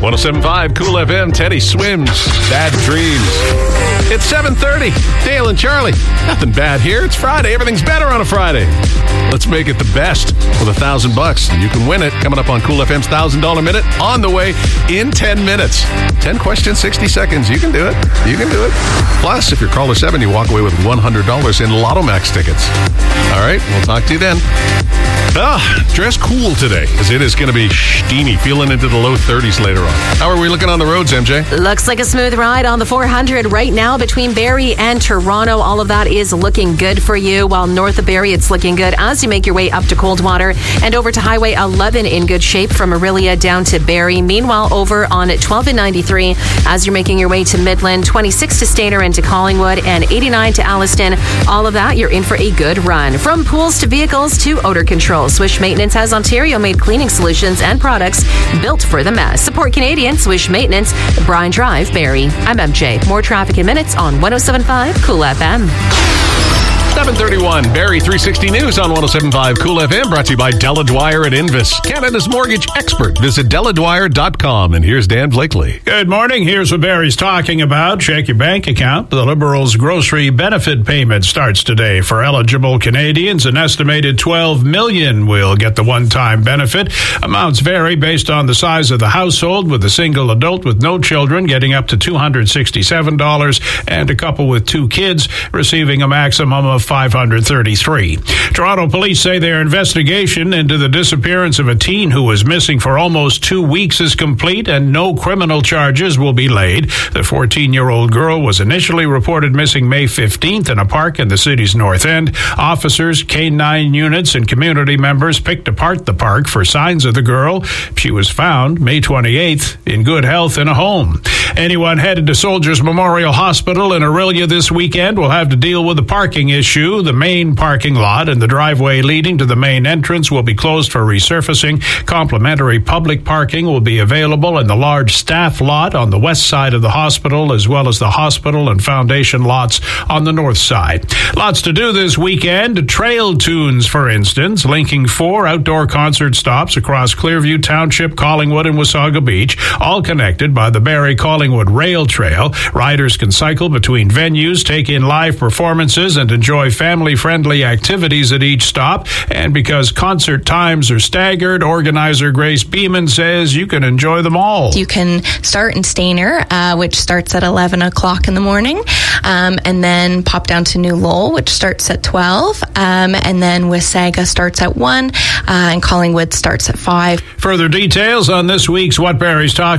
107.5 Cool FM, Teddy Swims, Bad Dreams. It's 7:30. Dale and Charlie. Nothing bad here. It's Friday. Everything's better on a Friday. Let's make it the best with $1,000. And you can win it coming up on Cool FM's $1,000 Minute on the way in 10 minutes. 10 questions, 60 seconds. You can do it. You can do it. Plus, if you're caller 7, you walk away with $100 in Lotto Max tickets. All right. We'll talk to you then. Dress cool today, because it is going to be steamy, feeling into the low 30s later on. How are we looking on the roads, MJ? Looks like a smooth ride on the 400 right now between Barrie and Toronto. All of that is looking good for you, while north of Barrie, it's looking good as you make your way up to Coldwater and over to Highway 11 in good shape from Orillia down to Barrie. Meanwhile, over on 12 and 93, as you're making your way to Midland, 26 to Stainer and to Collingwood, and 89 to Alliston. All of that, you're in for a good run. From pools to vehicles to odor control, Swish Maintenance has Ontario-made cleaning solutions and products built for the mess. Support Canadian Swish Maintenance, Bryan Drive, Barrie. I'm MJ. More traffic in minutes on 107.5 Cool FM. 7:31, Barrie 360 News on 107.5 Cool FM, brought to you by Della Dwyer at Invis, Canada's mortgage expert. Visit DellaDwyer.com. And here's Dan Blakely. Good morning. Here's what Barrie's talking about. Check your bank account. The Liberals' grocery benefit payment starts today. For eligible Canadians, an estimated 12 million will get the one-time benefit. Amounts vary based on the size of the household, with a single adult with no children getting up to $267 and a couple with 2 kids receiving a maximum of $533. Toronto police say their investigation into the disappearance of a teen who was missing for almost 2 weeks is complete and no criminal charges will be laid. The 14-year-old girl was initially reported missing May 15th in a park in the city's north end. Officers, K-9 units, and community members picked apart the park for signs of the girl. She was found May 28th in good health in a home. Anyone headed to Soldiers Memorial Hospital in Orillia this weekend will have to deal with a parking issue. The main parking lot and the driveway leading to the main entrance will be closed for resurfacing. Complimentary public parking will be available in the large staff lot on the west side of the hospital, as well as the hospital and foundation lots on the north side. Lots to do this weekend. Trail tunes, for instance, linking 4 outdoor concert stops across Clearview Township, Collingwood, and Wasaga Beach, all connected by the Barrie-Collingwood Rail Trail. Riders can cycle between venues, take in live performances, and enjoy family-friendly activities at each stop. And because concert times are staggered, organizer Grace Beeman says you can enjoy them all. You can start in Stainer, which starts at 11 o'clock in the morning, and then pop down to New Lowell, which starts at 12, and then Wasaga starts at 1, and Collingwood starts at 5. Further details on this week's What Barrie's Talking